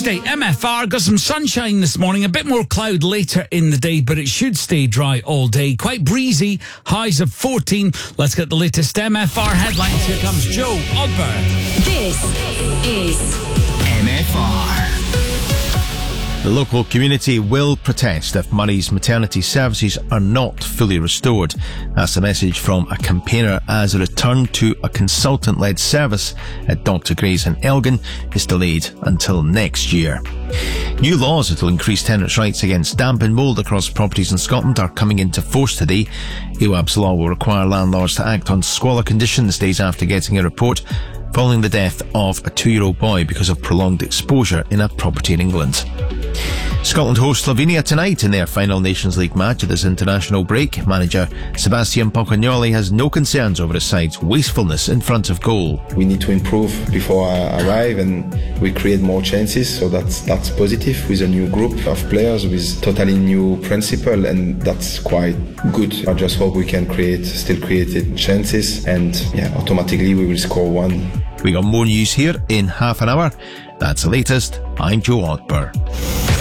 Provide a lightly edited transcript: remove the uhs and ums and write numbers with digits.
Tuesday, MFR, got some sunshine this morning, a bit more cloud later in the day, but it should stay dry all day. Quite breezy, highs of 14. Let's get the latest MFR headlines. Here comes Joe Odber. This is MFR. The local community will protest if Murray's maternity services are not fully restored. That's the message from a campaigner as a return to a consultant-led service at Dr. Gray's in Elgin is delayed until next year. New laws that will increase tenants' rights against damp and mould across properties in Scotland are coming into force today. EWAB's law will require landlords to act on squalor conditions days after getting a report following the death of a 2-year-old boy because of prolonged exposure in a property in England. Scotland hosts Slovenia tonight in their final Nations League match at this international break. Manager Sebastian Pocagnoli has no concerns over his side's wastefulness in front of goal. We need to improve before I arrive, and we create more chances, so that's positive with a new group of players with totally new principle, and that's quite good. I just hope we can still create chances, and automatically we will score one. We got more news here in half an hour. That's the latest. I'm Joe Odber.